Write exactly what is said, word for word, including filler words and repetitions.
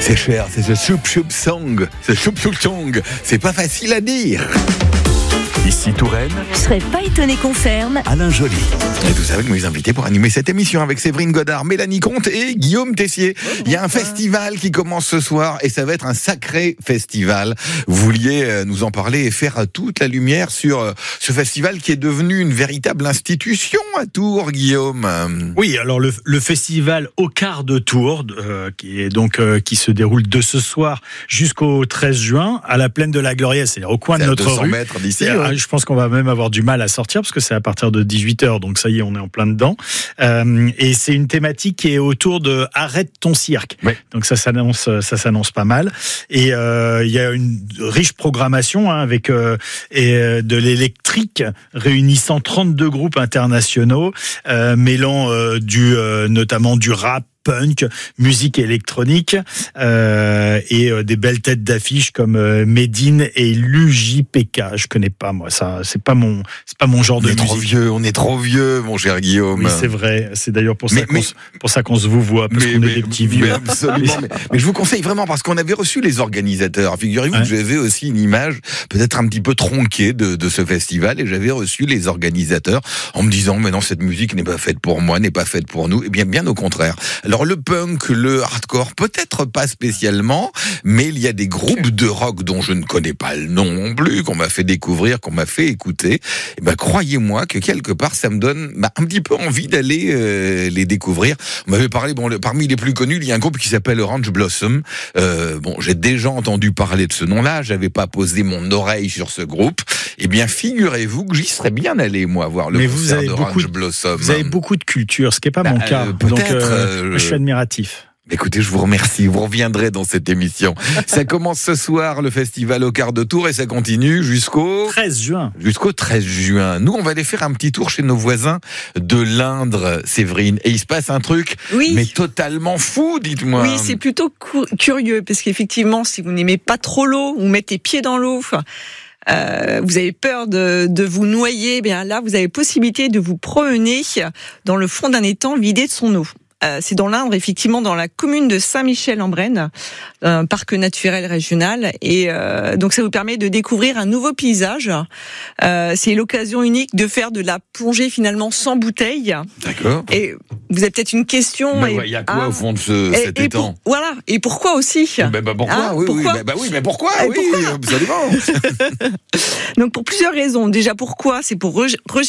C'est cher, c'est ce choup choup song, ce choup choup song. C'est pas facile à dire. Ici Touraine. Je serais pas étonné qu'on ferme. Alain Joly. Et vous savez que mes invités pour animer cette émission avec Séverine Godard, Mélanie Comte et Guillaume Tessier. Il y a un festival qui commence ce soir et ça va être un sacré festival. Vous vouliez nous en parler et faire toute la lumière sur ce festival qui est devenu une véritable institution à Tours, Guillaume. Oui, alors le, le festival Au quart de Tours, euh, qui est donc euh, qui se déroule de ce soir jusqu'au treize juin à la plaine de la Gloriette, c'est-à-dire au coin de notre rue. Mètres d'ici. Ouais. Je pense qu'on va même avoir du mal à sortir parce que c'est à partir de dix-huit heures, donc ça y est, on est en plein dedans. Euh, et c'est une thématique qui est autour de Arrête ton cirque. Oui. Donc ça s'annonce, ça s'annonce pas mal. Et euh, il y a une riche programmation hein, avec euh, et, euh, de l'électrique réunissant trente-deux groupes internationaux, euh, mêlant euh, du euh, notamment du rap, punk, musique électronique euh, et euh, des belles têtes d'affiche comme euh, Medine et l'U J P K. Je connais pas moi ça, c'est pas mon, c'est pas mon genre on de est musique. Trop vieux, on est trop vieux, mon cher Guillaume. Oui, c'est vrai. C'est d'ailleurs pour mais, ça qu'on, mais, se, pour ça qu'on se vous voit parce mais, qu'on mais, est des petits vieux. Mais absolument. mais, mais je vous conseille vraiment parce qu'on avait reçu les organisateurs. Figurez-vous ouais. que j'avais aussi une image peut-être un petit peu tronquée de, de ce festival et j'avais reçu les organisateurs en me disant mais non cette musique n'est pas faite pour moi, n'est pas faite pour nous. Et bien bien au contraire. Alors le punk, le hardcore, peut-être pas spécialement, mais il y a des groupes de rock dont je ne connais pas le nom non plus, qu'on m'a fait découvrir, qu'on m'a fait écouter. Et ben croyez-moi que quelque part ça me donne bah, un petit peu envie d'aller euh, les découvrir. On m'avait parlé, bon, le, parmi les plus connus, il y a un groupe qui s'appelle Orange Blossom. Euh, bon, j'ai déjà entendu parler de ce nom-là, j'avais pas posé mon oreille sur ce groupe. Eh bien, figurez-vous que j'y serais bien allé, moi, voir le mais concert d'Orange de, Blossom. Vous avez beaucoup de culture, ce qui n'est pas bah, mon cas. Euh, peut-être. Donc, euh, euh, je suis admiratif. Écoutez, je vous remercie. Vous reviendrez dans cette émission. Ça commence ce soir, le festival Au quart de Tours, et ça continue jusqu'au treize juin. Jusqu'au treize juin. Nous, on va aller faire un petit tour chez nos voisins de l'Indre, Séverine. Et il se passe un truc, oui. mais totalement fou, dites-moi. Oui, c'est plutôt cu- curieux, parce qu'effectivement, si vous n'aimez pas trop l'eau, ou mettez les pieds dans l'eau, Euh, vous avez peur de, de vous noyer, eh bien là, vous avez possibilité de vous promener dans le fond d'un étang vidé de son eau. Euh, c'est dans l'Indre, effectivement, dans la commune de Saint-Michel-en-Brenne, un parc naturel régional. Et euh, donc, ça vous permet de découvrir un nouveau paysage. Euh, c'est l'occasion unique de faire de la plongée, finalement, sans bouteille. D'accord. Et vous avez peut-être une question. Il ouais, y a quoi ah, au fond de ce, et, cet et étang pour, Voilà. Et pourquoi aussi ben, ben, Pourquoi ah, oui, pourquoi oui, ben, ben, oui, mais pourquoi et Oui, pourquoi absolument. Donc, pour plusieurs raisons. Déjà, pourquoi C'est pour rejeter